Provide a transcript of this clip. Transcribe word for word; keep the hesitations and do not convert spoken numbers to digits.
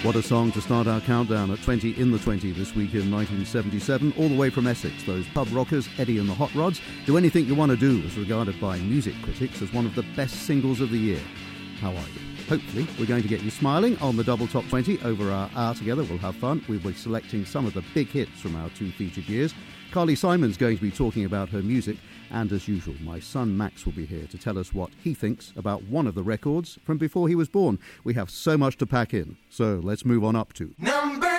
What a song to start our countdown at twenty in the twenty this week in nineteen seventy-seven, all the way from Essex. Those pub rockers, Eddie and the Hot Rods, Do Anything You Want to Do was regarded by music critics as one of the best singles of the year. How are you? Hopefully, we're going to get you smiling on the Double Top twenty. Over our hour together, we'll have fun. We'll be selecting some of the big hits from our two featured years. Carly Simon's going to be talking about her music. And as usual, my son Max will be here to tell us what he thinks about one of the records from before he was born. We have so much to pack in. So let's move on up to... Number